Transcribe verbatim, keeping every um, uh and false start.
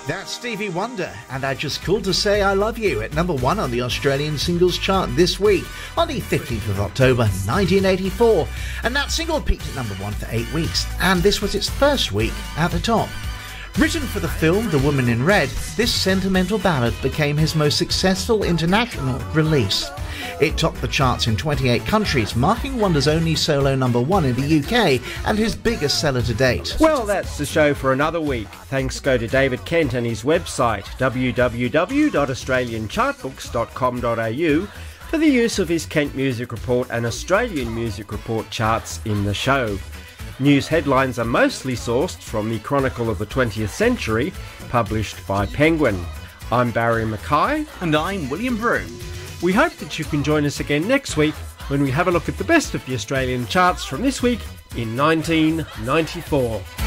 That's Stevie Wonder, and I Just Called to Say I Love You at number one on the Australian singles chart this week on the fifteenth of October nineteen eighty-four. And that single peaked at number one for eight weeks, and this was its first week at the top. Written for the film The Woman in Red, this sentimental ballad became his most successful international release. It topped the charts in twenty-eight countries, marking Wonder's only solo number one in the U K and his biggest seller to date. Well, that's the show for another week. Thanks go to David Kent and his website, w w w dot australian chart books dot com dot a u, for the use of his Kent Music Report and Australian Music Report charts in the show. News headlines are mostly sourced from the Chronicle of the twentieth Century, published by Penguin. I'm Barry Mackay. And I'm William Broome. We hope that you can join us again next week when we have a look at the best of the Australian charts from this week in nineteen ninety-four.